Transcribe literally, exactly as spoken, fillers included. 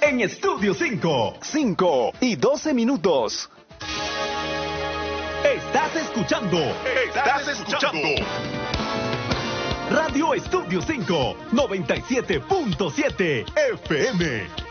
en Estudio cinco. cinco y doce minutos. Estás escuchando. Estás escuchando. Radio Estudio cinco, noventa y siete punto siete F M.